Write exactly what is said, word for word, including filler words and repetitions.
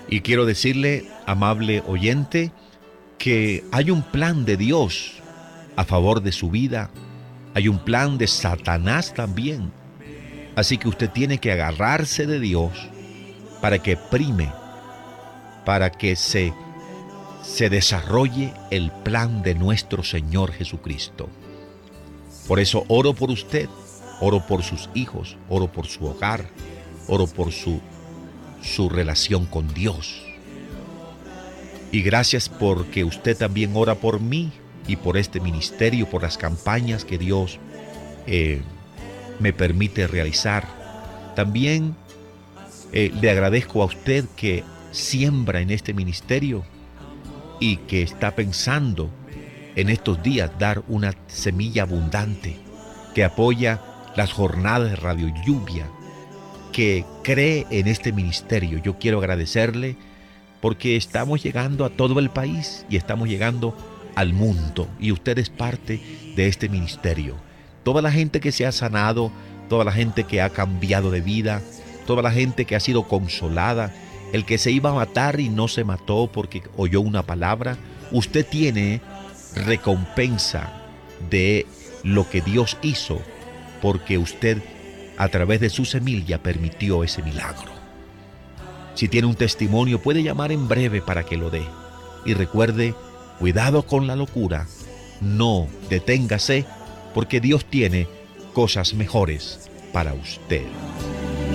Y quiero decirle, amable oyente, que hay un plan de Dios a favor de su vida. Hay un plan de Satanás también. Así que usted tiene que agarrarse de Dios para que prime, para que se, se desarrolle el plan de nuestro Señor Jesucristo. Por eso oro por usted, oro por sus hijos, oro por su hogar, oro por su, su relación con Dios. Y gracias porque usted también ora por mí y por este ministerio, por las campañas que Dios eh, me permite realizar. También eh, le agradezco a usted que siembra en este ministerio y que está pensando en estos días dar una semilla abundante, que apoya las jornadas de Radio Lluvia, que cree en este ministerio. Yo quiero agradecerle porque estamos llegando a todo el país y estamos llegando al mundo, y usted es parte de este ministerio. Toda la gente que se ha sanado, toda la gente que ha cambiado de vida, toda la gente que ha sido consolada, el que se iba a matar y no se mató porque oyó una palabra, usted tiene recompensa de lo que Dios hizo, porque usted a través de su semilla permitió ese milagro. Si tiene un testimonio, puede llamar en breve para que lo dé. Y recuerde, cuidado con la locura, no deténgase, porque Dios tiene cosas mejores para usted.